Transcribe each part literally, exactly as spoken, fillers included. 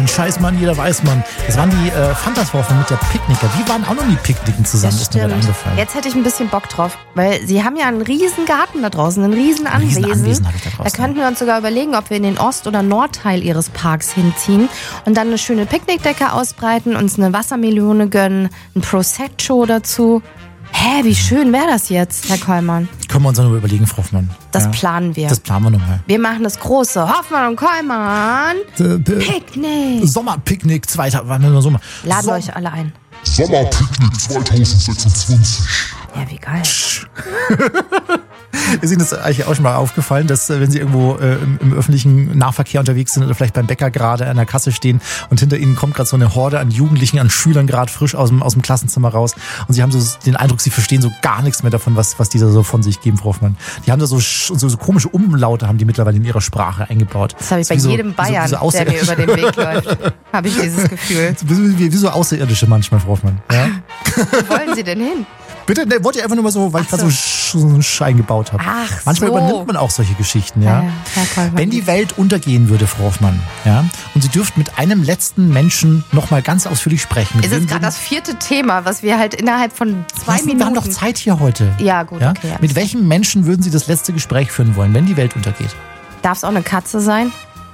scheiß Mann, jeder weiß man. Das waren die äh, Fantasvorfen mit der Picknicker. Die waren auch noch nie picknicken zusammen, Das ist mir stimmt. gerade angefallen. Jetzt hätte ich ein bisschen Bock drauf, weil sie haben ja einen riesen Garten da draußen, einen riesen Anwesen. Riesen Anwesen habe ich da draußen. Da könnten wir uns sogar überlegen, ob wir in den Ost- oder Nordteil ihres Parks hinziehen und dann eine schöne Picknickdecke ausbreiten, uns eine Wassermelone gönnen, ein Prosecco dazu. Hä, wie schön wäre das jetzt, Herr Kollmann? Können wir uns dann nur überlegen, Frau Hoffmann. Das ja. planen wir. Das planen wir nochmal. Wir machen das große Hoffmann und Kollmann Picknick. Sommerpicknick zweiter, wann wir Sommer. Laden Som- euch alle ein. Sommerpicknick zwanzig sechsundzwanzig. Ja, wie geil. Ist Ihnen das eigentlich auch schon mal aufgefallen, dass äh, wenn Sie irgendwo äh, im, im öffentlichen Nahverkehr unterwegs sind oder vielleicht beim Bäcker gerade an der Kasse stehen und hinter Ihnen kommt gerade so eine Horde an Jugendlichen, an Schülern gerade frisch aus dem, aus dem Klassenzimmer raus und Sie haben so den Eindruck, Sie verstehen so gar nichts mehr davon, was, was die da so von sich geben, Frau Hoffmann. Die haben da so, sch- so, so komische Umlaute, haben die mittlerweile in ihrer Sprache eingebaut. Das habe ich ist bei wie so- jedem wie so- Bayern, wie so der mir Außerirdische. über den Weg läuft. Habe ich dieses Gefühl. Wie, wie, wie so Außerirdische manchmal, Frau Hoffmann. Ja? Wo wollen Sie denn hin? Bitte, ne, wollte ich einfach nur mal so, weil ich Ach gerade so. so, sch- so einen Schein gebaut habe. Ach Manchmal so. übernimmt man auch solche Geschichten, ja. Ja, ja, Herr Kollmann. Wenn die Welt untergehen würde, Frau Hoffmann, ja, und Sie dürften mit einem letzten Menschen nochmal ganz ausführlich sprechen. Mit Ist wem jetzt gerade würden- das vierte Thema, was wir halt innerhalb von zwei Was, Minuten... Wir haben doch Zeit hier heute. Ja, gut, Ja? okay. Mit welchem Menschen würden Sie das letzte Gespräch führen wollen, wenn die Welt untergeht? Darf es auch eine Katze sein?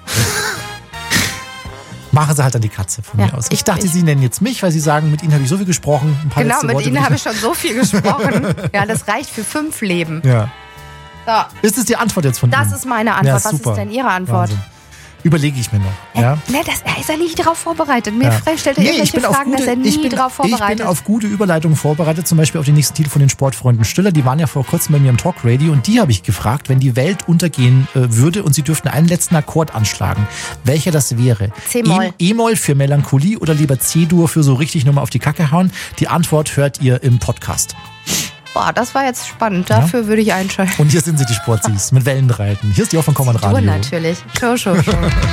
Machen Sie halt dann die Katze von Ja, mir aus. Ich, ich- dachte, ich- Sie nennen jetzt mich, weil Sie sagen, mit Ihnen habe ich so viel gesprochen. Ein paar Genau, letzte mit Worte Ihnen will habe ich schon so viel gesprochen. Ja, das reicht für fünf Leben. Ja. So, Ist das die Antwort jetzt von Ihnen? das ist meine Antwort. Ja, Was super. ist denn Ihre Antwort? Wahnsinn. Überlege ich mir noch. Ja? Ne, das, er ist ja nicht drauf vorbereitet. Mir Ja. frei stellt er Nee, irgendwelche Fragen, dass er nie ich bin, drauf ich vorbereitet bin auf gute Überleitungen vorbereitet, zum Beispiel auf den nächsten Titel von den Sportfreunden Stiller. Die waren ja vor kurzem bei mir im Talkradio und die habe ich gefragt, wenn die Welt untergehen äh, würde und sie dürften einen letzten Akkord anschlagen, welcher das wäre. C-Moll. E- E-Moll für Melancholie oder lieber C-Dur für so richtig nochmal auf die Kacke hauen? Die Antwort hört ihr im Podcast. Boah, das war jetzt spannend. Dafür würde ich einschalten. Und hier sind sie, die Sportsies, mit Wellenreiten. Hier ist die auch von Common Du Radio. natürlich. Show, show, show.